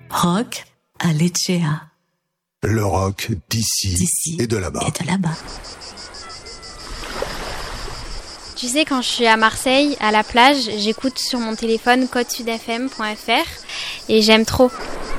Rock à Lecce. Le rock d'ici et de là-bas. Et de là-bas. Tu sais, quand je suis à Marseille, à la plage, j'écoute sur mon téléphone codesudfm.fr et j'aime trop.